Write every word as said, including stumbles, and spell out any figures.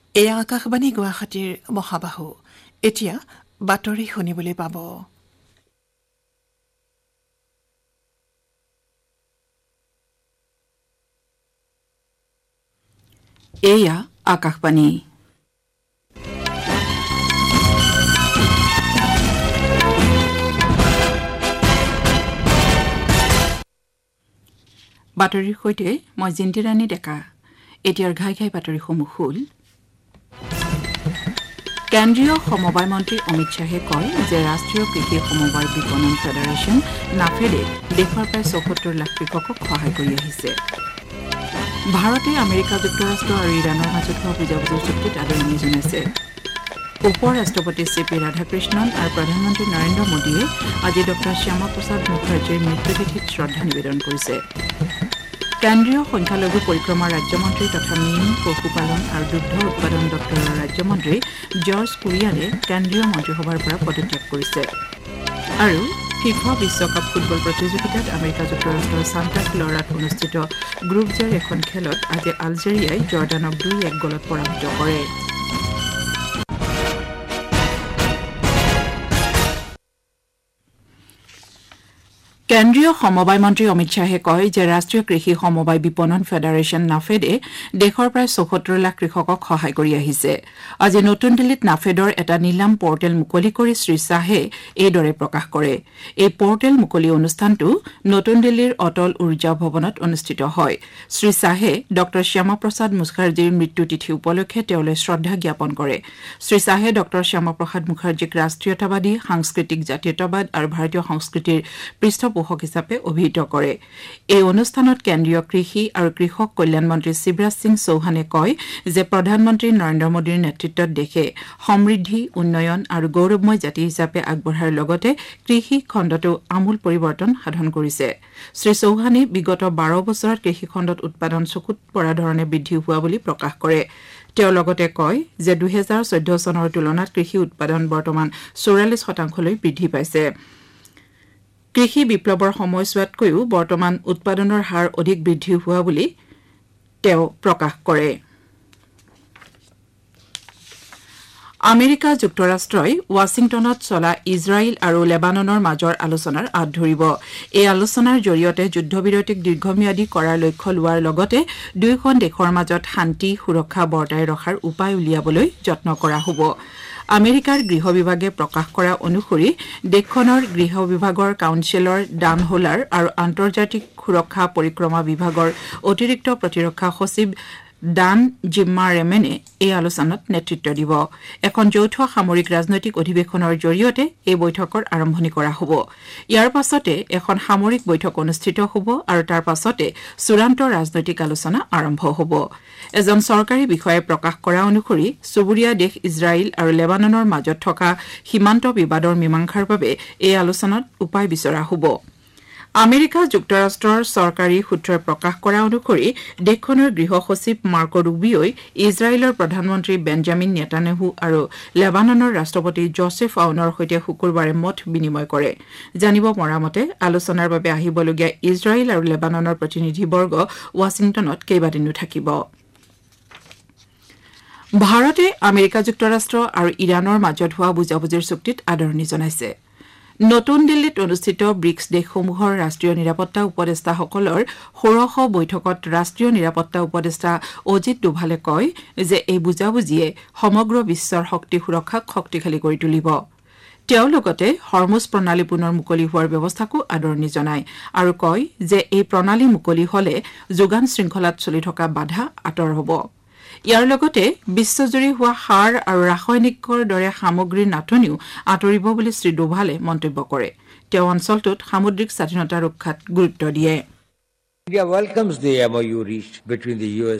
এয়া আকাশবাণী গুৱাহাটীৰ মহাবাহু এতিয়া বাতৰি শুনিবলৈ পাব। এয়া আকাশবাণী বাতৰিৰ সৈতে মই জিন্তিৰাণী ডেকা। এতিয়াৰ ঘাই ঘাই বাতৰিসমূহ হ'ল কেন্দ্ৰীয় সমবায় মন্ত্ৰী অমিত শ্বাহে কয় যে ৰাষ্ট্ৰীয় কৃষি সমবায় বিপণন ফেডাৰেশ্যন নাফেডে দেশৰ প্ৰায় চৌসত্তৰ লাখ কৃষকক সহায় কৰি আহিছে। ভাৰতে আমেৰিকা যুক্তৰাষ্ট্ৰ আৰু ইৰাণৰ মাজত হোৱা বুজাবুজিৰ চুক্তিত আদৰণি জনাইছে। উপ ৰাষ্ট্ৰপতি চি পি ৰাধাকৃষ্ণন আৰু প্ৰধানমন্ত্ৰী নৰেন্দ্ৰ মোদীয়ে আজি ডঃ শ্যামা প্ৰসাদ মুখাৰ্জীৰ মৃত্যুতিথিত শ্ৰদ্ধা নিবেদন কৰিছে। কেন্দ্ৰীয় সংখ্যালঘু পৰিক্ৰমা ৰাজ্যমন্ত্ৰী তথা মীন পশুপালন আৰু দুগ্ধ উৎপাদন দপ্তৰৰ ৰাজ্যমন্ত্ৰী জৰ্জ কুৰিয়ানে কেন্দ্ৰীয় মন্ত্ৰীসভাৰ পৰা পদত্যাগ কৰিছে। আৰু ফিফা বিশ্বকাপ ফুটবল প্ৰতিযোগিতাত আমেৰিকা যুক্তৰাষ্ট্ৰৰ ছাণ্টা ক্লাৰাত অনুষ্ঠিত গ্ৰুপ জেৰ এখন খেলত আজি আলজেৰিয়াই জৰ্ডানক দুই এক গলত পৰাভূত কৰে। কেন্দ্ৰীয় সমবায় মন্ত্ৰী অমিত শ্বাহে কয় যে ৰাষ্ট্ৰীয় কৃষি সমবায় বিপণন ফেডাৰেশ্যন নাফেডে দেশৰ প্ৰায় চৌসত্তৰ লাখ কৃষকক সহায় কৰি আহিছে। আজি নতুন দিল্লীত নাফেডৰ এটা নিলাম পৰ্টেল মুকলি কৰি শ্ৰীশ্বাহে এইদৰে প্ৰকাশ কৰে। এই পৰ্টেল মুকলি অনুষ্ঠানটো নতুন দিল্লীৰ অটল উৰ্জা ভৱনত অনুষ্ঠিত হয়। শ্ৰীশ্বাহে ডঃ শ্যামা প্ৰসাদ মুখাৰ্জীৰ মৃত্যুতিথি উপলক্ষে তেওঁলৈ শ্ৰদ্ধা জ্ঞাপন কৰে। শ্ৰীশ্বাহে ডঃ শ্যামা প্ৰসাদ মুখাৰ্জীক ৰাষ্ট্ৰীয়তাবাদী সাংস্কৃতিক জাতীয়তাবাদ আৰু ভাৰতীয় সংস্কৃতিৰ পৃষ্ঠপোষক হিচাপে অভিহিত কৰে। এই অনুষ্ঠানত কেন্দ্ৰীয় কৃষি আৰু কৃষক কল্যাণ মন্ত্ৰী শিৱৰাজ সিং চৌহানে কয় যে প্ৰধানমন্ত্ৰী নৰেন্দ্ৰ মোদীৰ নেতৃত্বত দেশে সমৃদ্ধি, উন্নয়ন আৰু গৌৰৱময় জাতি হিচাপে আগবঢ়াৰ লগতে কৃষি খণ্ডতো আমূল পৰিৱৰ্তন সাধন কৰিছে। শ্ৰী চৌহানে বিগত বাৰ বছৰত কৃষি খণ্ডত উৎপাদন চকুত পৰা ধৰণে বৃদ্ধি হোৱা বুলি প্ৰকাশ কৰে। তেওঁ লগতে কয় যে দুহেজাৰ চৈধ্য চনৰ তুলনাত কৃষি উৎপাদন বৰ্তমান চৌৰাল্লিছ শতাংশলৈ বৃদ্ধি পাইছে। কৃষি বিপ্লৱৰ সময়ছোৱাতকৈও বৰ্তমান উৎপাদনৰ হাৰ অধিক বৃদ্ধি হোৱা বুলি তেওঁ প্ৰকাশ কৰে। আমেৰিকা যুক্তৰাষ্ট্ৰই ৱাশ্বিংটনত চলা ইজৰাইল আৰু লেবাননৰ মাজৰ আলোচনাৰ আঁত ধৰিব। এই আলোচনাৰ জৰিয়তে যুদ্ধবিৰতিক দীৰ্ঘম্যাদী কৰাৰ লক্ষ্য লোৱাৰ লগতে দুয়োখন দেশৰ মাজত শান্তি সুৰক্ষা বৰ্তাই ৰখাৰ উপায় উলিয়াবলৈ যত্ন কৰা হ'ব। আমেৰিকাৰ গৃহ বিভাগে প্ৰকাশ কৰা অনুসৰি দেশখনৰ গৃহ বিভাগৰ কাউন্সিলৰ ডান হোলাৰ আৰু আন্তৰ্জাতিক সুৰক্ষা পৰিক্ৰমা বিভাগৰ অতিৰিক্ত প্ৰতিৰক্ষা সচিব ডান জিম্মা ৰেমেনে এই আলোচনাত নেতৃত্ব দিব। এখন যৌথ সামৰিক ৰাজনৈতিক অধিৱেশনৰ জৰিয়তে এই বৈঠকৰ আৰম্ভণি কৰা হ'ব। ইয়াৰ পাছতে এখন সামৰিক বৈঠক অনুষ্ঠিত হ'ব আৰু তাৰ পাছতে চূড়ান্ত ৰাজনৈতিক আলোচনা আৰম্ভ হ'ব। এজন চৰকাৰী বিষয়াই প্ৰকাশ কৰা অনুসৰি চুবুৰীয়া দেশ ইজৰাইল আৰু লেবাননৰ মাজত থকা সীমান্ত বিবাদৰ মীমাংসাৰ বাবে এই আলোচনাত উপায় বিচৰা হ'ব। আমেৰিকা যুক্তৰাষ্ট্ৰৰ চৰকাৰী সূত্ৰই প্ৰকাশ কৰা অনুসৰি দেশখনৰ গৃহ সচিব মাৰ্কো ৰুবিঅই ইজৰাইলৰ প্ৰধানমন্ত্ৰী বেঞ্জামিন নেতান্যাহু আৰু লেবাননৰ ৰাষ্ট্ৰপতি জোচেফ আউনৰ সৈতে শুকুৰবাৰে মত বিনিময় কৰে। জানিব পৰা মতে আলোচনাৰ বাবে আহিবলগীয়া ইজৰাইল আৰু লেবাননৰ প্ৰতিনিধিবৰ্গ ৱাশ্বিংটনত কেইবাদিনো থাকিব। ভাৰতে আমেৰিকা যুক্তৰাষ্ট্ৰ আৰু ইৰাণৰ মাজত হোৱা বুজাবুজিৰ চুক্তিত আদৰণি জনাইছে। নতুন দিল্লীত অনুষ্ঠিত ব্ৰিক্স দেশসমূহৰ ৰাষ্ট্ৰীয় নিৰাপত্তা উপদেষ্টাসকলৰ ষোড়শ বৈঠকত ৰাষ্ট্ৰীয় নিৰাপত্তা উপদেষ্টা অজিত ডোভালে কয় যে এই বুজাবুজিয়ে সমগ্ৰ বিশ্বৰ শক্তি সুৰক্ষাক শক্তিশালী কৰি তুলিব। তেওঁ লগতে হৰমুজ প্ৰণালী পুনৰ মুকলি হোৱাৰ ব্যৱস্থাকো আদৰণি জনায় আৰু কয় যে এই প্ৰণালী মুকলি হলে যোগান শৃংখলাত চলি থকা বাধা আঁতৰ হ'ব। ইয়াৰ লগতে বিশ্বজুৰি হোৱা সাৰ আৰু ৰাসায়নিকৰ দৰে সামগ্ৰীৰ নাটনিও আঁতৰিব বুলি শ্ৰী ডোভালে মন্তব্য কৰে। তেওঁ অঞ্চলটোত সামুদ্ৰিক স্বাধীনতা ৰক্ষাত গুৰুত্ব দিয়ে। India welcomes the M O U reached between the U S